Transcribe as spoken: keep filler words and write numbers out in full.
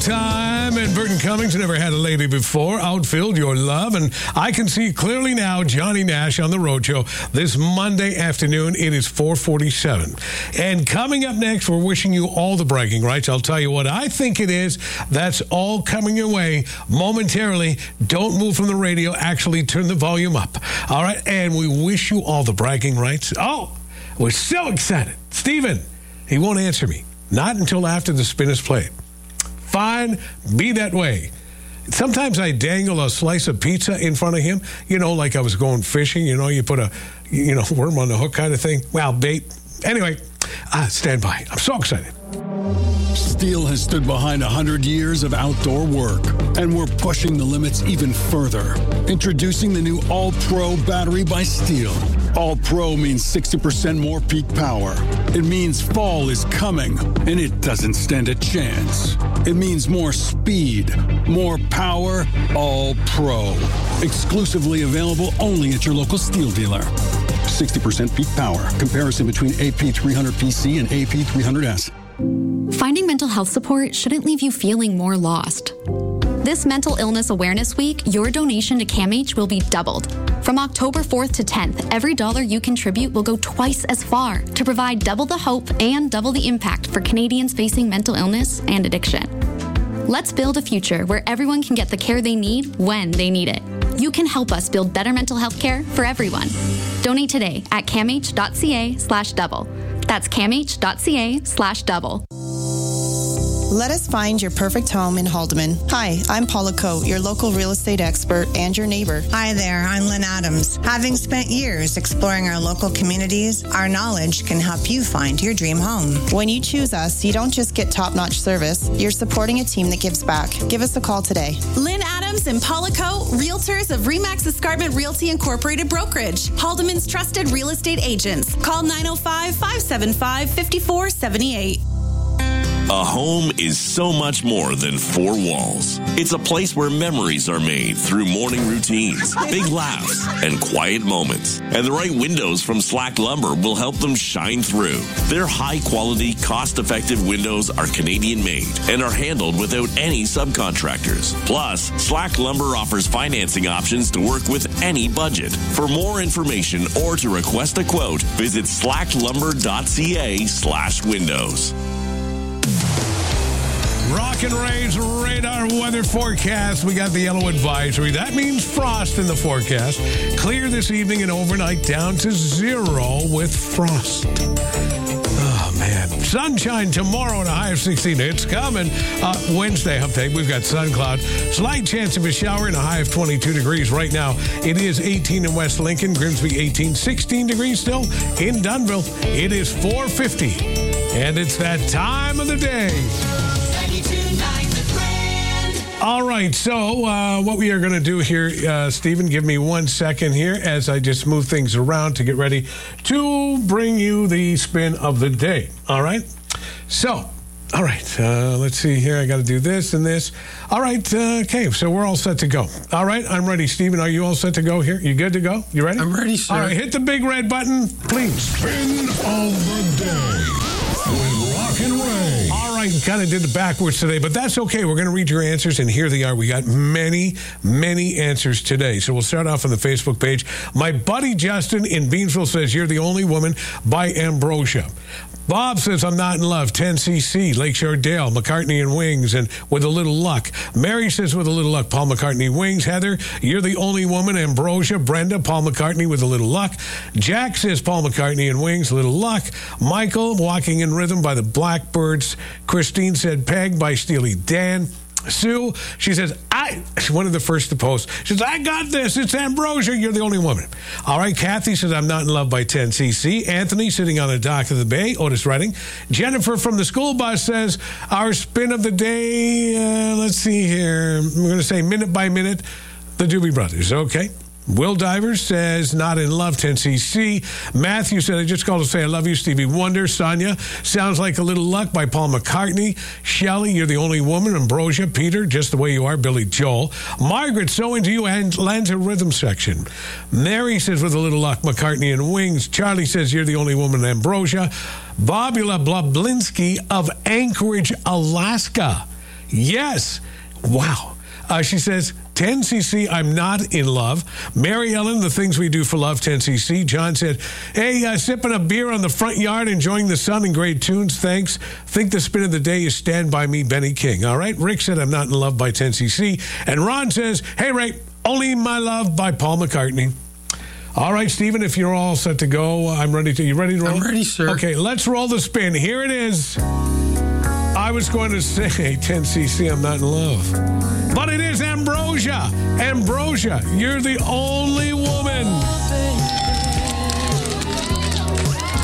time, and Burton Cummings never had a lady before. Outfield, your love, and I can see clearly now Johnny Nash on the Road Show this Monday afternoon. It is four forty-seven. And coming up next, we're wishing you all the bragging rights. I'll tell you what I think it is. That's all coming your way momentarily. Don't move from the radio. Actually, turn the volume up. All right, and we wish you all the bragging rights. Oh, we're so excited. Stephen, he won't answer me. Not until after the spin is played. Fine, be that way. Sometimes I dangle a slice of pizza in front of him, you know, like I was going fishing, you know, you put a, you know, worm on the hook kind of thing. Well, bait. Anyway, uh, stand by. I'm so excited. Steel has stood behind one hundred years of outdoor work, and we're pushing the limits even further. Introducing the new All-Pro battery by Steel. All-Pro means sixty percent more peak power. It means fall is coming, and it doesn't stand a chance. It means more speed, more power, All-Pro. Exclusively available only at your local Steel dealer. sixty percent peak power. Comparison between A P three hundred P C and A P three hundred S. Finding mental health support shouldn't leave you feeling more lost. This Mental Illness Awareness Week, your donation to CAMH will be doubled. From October fourth to tenth, every dollar you contribute will go twice as far to provide double the hope and double the impact for Canadians facing mental illness and addiction. Let's build a future where everyone can get the care they need when they need it. You can help us build better mental health care for everyone. Donate today at camh.ca slash double. That's camh.ca slash double. Let us find your perfect home in Haldeman. Hi, I'm Paula Coe, your local real estate expert and your neighbor. Hi there, I'm Lynn Adams. Having spent years exploring our local communities, our knowledge can help you find your dream home. When you choose us, you don't just get top-notch service, you're supporting a team that gives back. Give us a call today. Lynn Adams and Paula Coe, realtors of Remax Escarpment Realty Incorporated Brokerage, Haldeman's trusted real estate agents. Call nine oh five, five seven five, five four seven eight. A home is so much more than four walls. It's a place where memories are made through morning routines, big laughs, and quiet moments. And the right windows from Slack Lumber will help them shine through. Their high-quality, cost-effective windows are Canadian-made and are handled without any subcontractors. Plus, Slack Lumber offers financing options to work with any budget. For more information or to request a quote, visit slacklumber.ca slash windows. Rock and Ray's radar weather forecast. We got the yellow advisory. That means frost in the forecast. Clear this evening and overnight down to zero with frost. Oh, man. Sunshine tomorrow and a high of sixteen. It's coming. Uh, Wednesday, update. We've got sun cloud. Slight chance of a shower and a high of twenty-two degrees. Right now, it is eighteen in West Lincoln. Grimsby, eighteen. sixteen degrees still in Dunnville. It is four fifty. And it's that time of the day. All right, so uh, what we are going to do here, uh, Stephen, give me one second here as I just move things around to get ready to bring you the spin of the day. All right? So, all right, uh, let's see here. I got to do this and this. All right, uh, okay, so we're all set to go. All right, I'm ready. Stephen, are you all set to go here? You good to go? You ready? I'm ready, sir. All right, hit the big red button, please. Spin of the day with Rock and Ray. All right, kind of did it backwards today, but that's okay. We're going to read your answers, and here they are. We got many, many answers today. So we'll start off on the Facebook page. My buddy Justin in Beansville says, "You're the Only Woman" by Ambrosia. Bob says, "I'm Not in Love," ten C C, Lakeshore Dale, McCartney and Wings, and With a Little Luck. Mary says, "With a Little Luck," Paul McCartney, Wings. Heather, "You're the Only Woman," Ambrosia. Brenda, Paul McCartney, With a Little Luck. Jack says, Paul McCartney and Wings, Little Luck. Michael, Walking in Rhythm by the Blackbirds. Christine said, Peg by Steely Dan. Sue, she says, I, one of the first to post, she says, "I got this. It's Ambrosia. You're the Only Woman." All right, Kathy says, "I'm Not in Love" by ten C C. Anthony, Sitting on the Dock of the Bay, Otis Redding. Jennifer from the school bus says, our spin of the day, uh, let's see here. We're going to say minute by minute, the Doobie Brothers. Okay. Will Divers says, "Not in Love," ten C C. Matthew said, "I just called to say I love you," Stevie Wonder. Sonia, "Sounds Like a Little Luck" by Paul McCartney. Shelley, "You're the Only Woman." Ambrosia. Peter, "Just the Way You Are," Billy Joel. Margaret, "So Into You," and Lanza Rhythm Section. Mary says, "With a Little Luck," McCartney and Wings. Charlie says, "You're the Only Woman," Ambrosia. Bobula Blablinski of Anchorage, Alaska. Yes. Wow. Uh, she says, ten C C, I'm not in love. Mary Ellen, the things we do for love, ten C C. John said, hey, uh, sipping a beer on the front yard, enjoying the sun and great tunes, thanks. Think the spin of the day is Stand By Me, Benny King. All right, Rick said, I'm not in love by ten C C. And Ron says, hey, Ray, Only My Love by Paul McCartney. All right, Stephen, if you're all set to go, I'm ready to, you ready to roll? I'm ready, sir. Okay, let's roll the spin. Here it is. I was going to say ten C C, I'm not in love. But it is Ambrosia. Ambrosia, you're the only woman.